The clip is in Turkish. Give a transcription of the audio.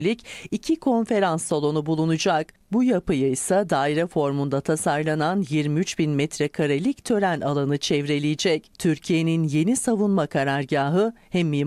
2 konferans salonu bulunacak. Bu yapıyı ise daire formunda tasarlanan 23.000 metrekarelik tören alanı çevreleyecek. Türkiye'nin yeni savunma karargahı hem